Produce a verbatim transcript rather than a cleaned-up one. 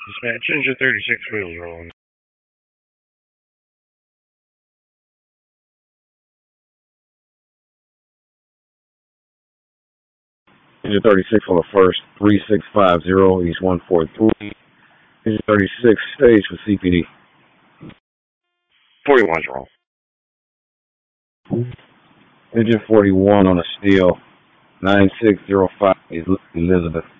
Dispatch, engine thirty-six wheels rolling. Engine thirty-six on the first, three six five zero, East one four three. Engine thirty-six, stage for C P D. forty-one's wrong. Engine forty-one on a steel, nine six zero five, Elizabeth.